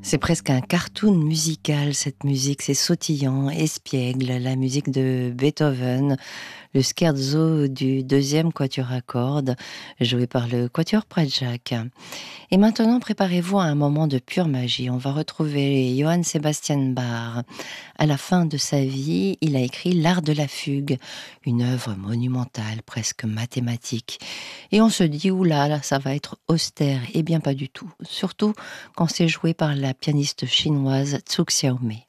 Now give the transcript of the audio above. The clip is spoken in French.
C'est presque un cartoon musical, cette musique. C'est sautillant, espiègle, la musique de Beethoven, le scherzo du deuxième quatuor à cordes, joué par le quatuor Prajak. Et maintenant, préparez-vous à un moment de pure magie. On va retrouver Johann Sebastian Bach. À la fin de sa vie, il a écrit L'Art de la fugue, une œuvre monumentale, presque mathématique. Et on se dit, oula, ça va être austère. Eh bien, pas du tout. Surtout quand c'est joué par la pianiste chinoise Zhu Xiaomei.